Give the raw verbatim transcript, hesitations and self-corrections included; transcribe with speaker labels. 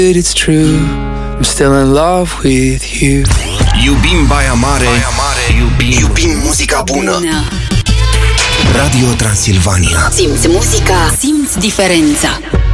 Speaker 1: It's true, I'm still in love with you.
Speaker 2: Iubim Baia Mare, Baia Mare. Iubim, iubim muzica bună. bună Radio Transilvania.
Speaker 3: Simți muzica, simți diferența.